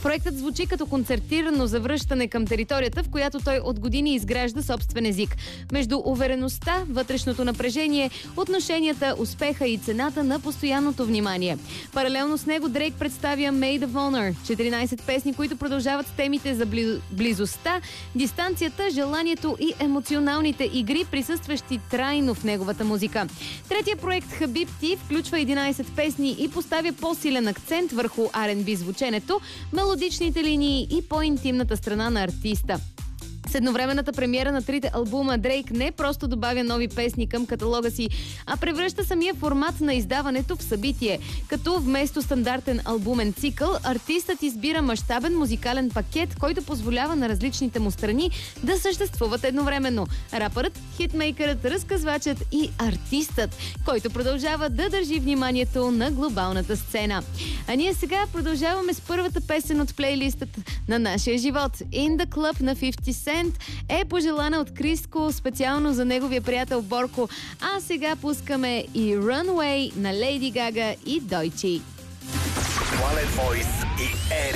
Проектът звучи като концертирано завръщане към територията, в която той от години изгражда собствен език. Между увереността, вътрешното напрежение, отношенията, успеха и цената на постоянното внимание. Паралелно с него Дрейк представя Maid of Honor, 14 песни, които продължават с темите за близостта, дистанцията, желанието и емоционалните игри, присъстващи трайно в неговата музика. Третия проект Habibti включва 11 песни и поставя по-силен акцент върху R&B звученето, мелодичните линии и по-интимната страна на артиста. С едновременната премиера на трите албума Дрейк не просто добавя нови песни към каталога си, а превръща самия формат на издаването в събитие. Като вместо стандартен албумен цикъл, артистът избира мащабен музикален пакет, който позволява на различните му страни да съществуват едновременно. Рапърът, хитмейкърът, разказвачът и артистът, който продължава да държи вниманието на глобалната сцена. А ние сега продължаваме с първата песен от плейлистът на нашия живот. In the Club на 50 Cent е пожелана от Криско специално за неговия приятел Борко. А сега пускаме и Runway на Лейди Гага и Дойчи.